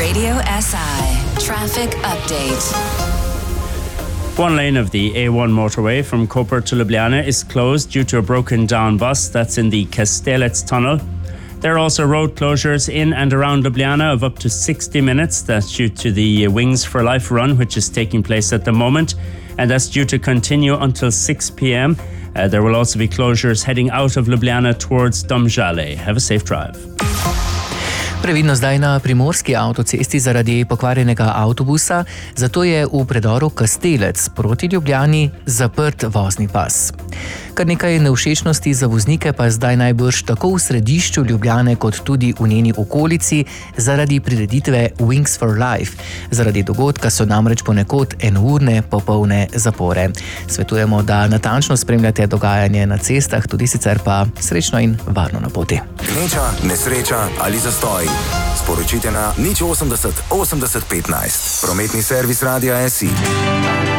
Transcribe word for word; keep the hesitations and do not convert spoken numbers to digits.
Radio S I traffic update. One lane of the A one motorway from Koper to Ljubljana is closed due to a broken down bus that's in the Kastelec tunnel. There are also road closures in and around Ljubljana of up to sixty minutes. That's due to the Wings for Life run, which is taking place at the moment, and that's due to continue until six p.m. Uh, there will also be closures heading out of Ljubljana towards Domžale. Have a safe drive. Previdno zdaj na primorski avtocesti zaradi pokvarjenega avtobusa, zato je v predoru Kastelec proti Ljubljani zaprt vozni pas. Kar nekaj nevšečnosti za voznike pa je zdaj najbrž tako v središču Ljubljane kot tudi v njeni okolici zaradi prireditve Wings for Life. Zaradi dogodka so namreč ponekod enourne popolne zapore. Svetujemo, da natančno spremljate dogajanje na cestah, tudi sicer pa srečno in varno na poti. Gneča, nesreča ali zastoj. Sporočite na nič osemdeset osemdeset petnajst. Prometni servis Radia S I.